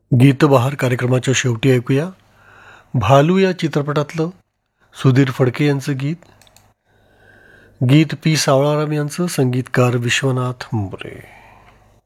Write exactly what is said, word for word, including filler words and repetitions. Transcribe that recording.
गीतबहार कार्यक्रमाच्या शेवटी ऐकूया भालू या चित्रपटातलं सुधीर फडके यांचं गीत गीत पी सावळाराम यांचं, संगीतकार विश्वनाथ मोरे.